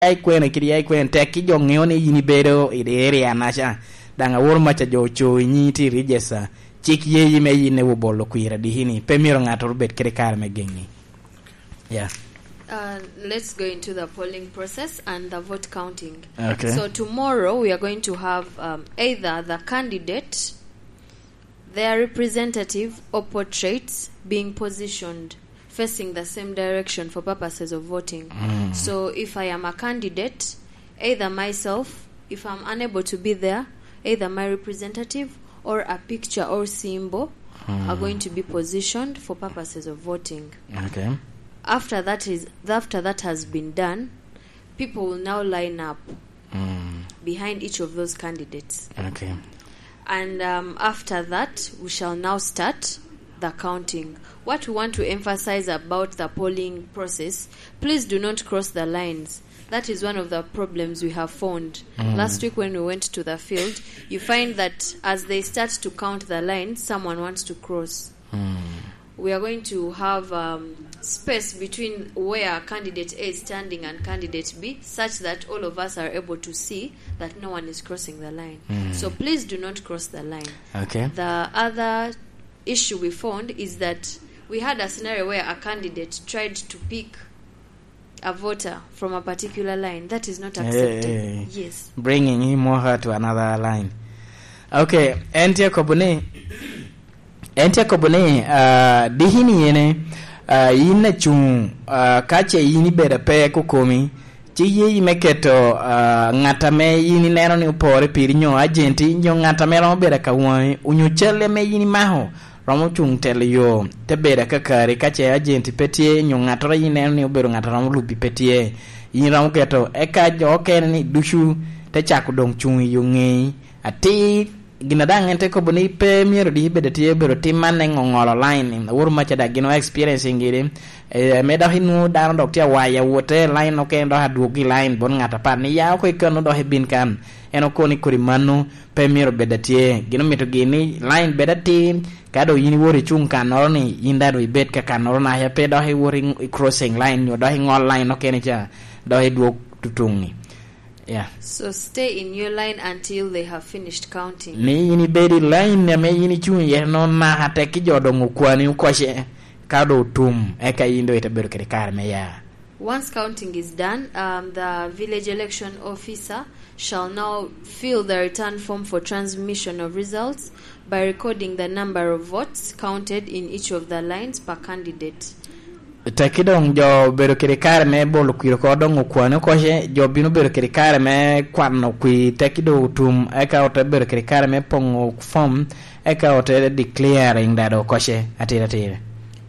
ai kwene kiri ai kwene tek ki jo ng'eyo ni yini bedo ide area nacha danga wor macha jo cho nyiti register chik ye yime yine wo bolo kwira di hini pemiro ngato rubet kire kar me gengi. Yeah. Let's go into the polling process and the vote counting. Okay. So tomorrow we are going to have either the candidate, their representative or portraits being positioned facing the same direction for purposes of voting. So if I am a candidate, either myself, if I'm unable to be there, either my representative or a picture or symbol are going to be positioned for purposes of voting. Okay. After that has been done, people will now line up behind each of those candidates. Okay. And after that, we shall now start the counting. What we want to emphasize about the polling process, please do not cross the lines. That is one of the problems we have found. Last week when we went to the field, you find that as they start to count the lines, someone wants to cross. We are going to have space between where candidate A is standing and candidate B, such that all of us are able to see that no one is crossing the line. So please do not cross the line. Okay. The other issue we found is that we had a scenario where a candidate tried to pick a voter from a particular line. That is not accepted. Yes. Bringing him or her to another line. Okay. Entia Kobune, dihini yene, yine chung, kache yini beda pe kukomi, chiye meketo, ngatame yini nero ni upore piri nyo agenti, nyo ngatame ramo beda kawai, unyuchele me yini maho, ramo chung tele yo, te beda kakari, kache agenti petie, nyo ngatora yini nero ni ubero ngataramo lupi petie, yini ramo keto, eka jo ni dushu, te chaku dong chung yungi, ati, ginadang ente ko boni pe miro di bede tie bero timane ngongolo line wor ma cada gino experience ngiri me do hinu dan dok tia waya wote line no ke do hadugi line bon ngata pan ni ya ko ikano do hebin kan eno ko ni kuri manu pe miro bede tie gino mito gini line bede tin kado yini wori chung kanoro ni yinda do ibet ka kanoro na ya pe do he wori crossing line yo do he ngol line no ke ni cha do he duok tutungi. Yeah. So stay in your line until they have finished counting. Ni yini bedi line ne me yini chung ye no na hate ki jodo ngukwani ukoshe kado tum eka yindo itaberu kere karme ya. Once counting is done, the village election officer shall now fill the return form for transmission of results by recording the number of votes counted in each of the lines per candidate. Takidong jo bero kere karme bolo kwiro kodong ukwano koshe jo binu bero kere karme kwano kwi takido tum eka ote bero kere karme pongo form eka ote declaring dado koshe atira.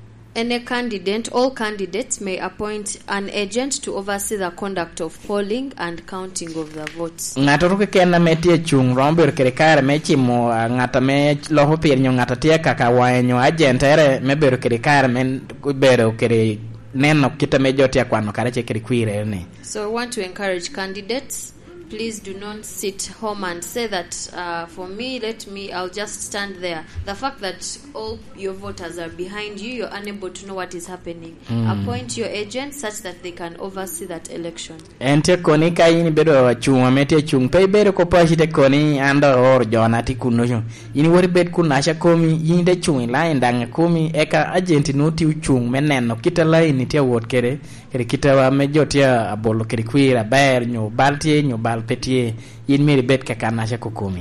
Any candidate, all candidates may appoint an agent to oversee the conduct of polling and counting of the votes. Ngata ruke kena metie chung romber kere karme chimo ngata me loho pirnyo ngata tia kaka wanyo agent ere me bero kere karme bero kere neno kita me jotia kwano karache kere kwire ne. So we want to encourage candidates, please do not sit home and say that for me, I'll just stand there. The fact that all your voters are behind you, you're unable to know what is happening. Appoint your agent such that they can oversee that election. Ente koni kaini bedo chuma mete chung pe bedo ko pashite koni anda or jona ti kuno yini wori bed kunasha komi yini de chung line danga komi eka agent no ti chung meneno kita line ti wot kere kita wa mejotia abolo kere kwira ber nyo baltie nyo petie yin meri bet kakanasha kokumi.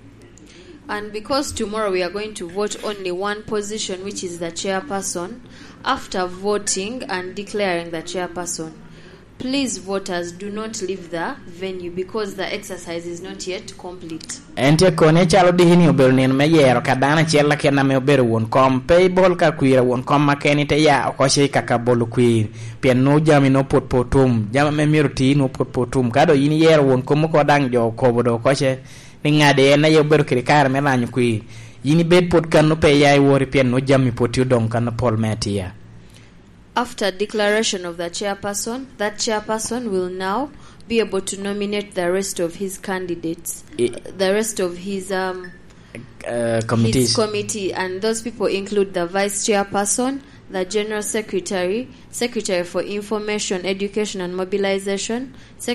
And because tomorrow we are going to vote only one position, which is the chairperson, after voting and declaring the chairperson, please voters do not leave the venue because the exercise is not yet complete. Ente kone chalo dihini oberu nen meyero kadana chela kena me oberu won kom pay bol ka kwira won kom makeni te ya okoshe kaka bolu kwir pien no jami no potpotum jama me miru ti no potpotum kado yini yero won kom ko dang jo kobodo okoshe ni ngade na yo beru kirikar me lanyu kwir yini bed pot kan no pay yai wori pien no jami poti dong kan pol metia. After declaration of the chairperson, that chairperson will now be able to nominate the rest of his candidates, the rest of his committee, and those people include the vice chairperson, the general secretary, secretary for information, education and mobilization,